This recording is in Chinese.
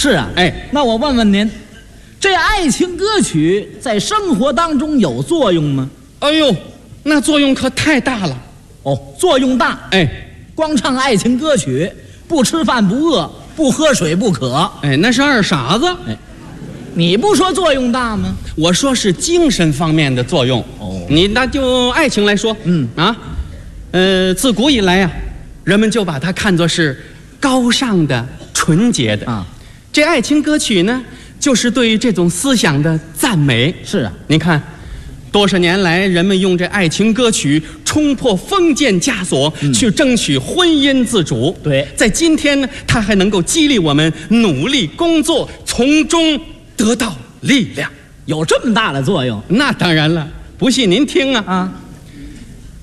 是啊， 哎， 那我问问您，这爱情歌曲在生活当中有作用吗？ 哎呦，那作用可太大了。 哦，作用大。 哎， 光唱爱情歌曲，不吃饭不饿，不喝水不渴。 哎，那是二傻子。 哎，你不说作用大吗？ 我说是精神方面的作用。 哦， 你那就爱情来说，自古以来呀，人们就把它看作是高尚的、纯洁的啊。 这爱情歌曲呢，就是对于这种思想的赞美。 是啊， 您看，多少年来，人们用这爱情歌曲冲破封建枷锁，去争取婚姻自主。 对， 在今天呢，它还能够激励我们努力工作，从中得到力量。 有这么大的作用？ 那当然了，不信您听啊。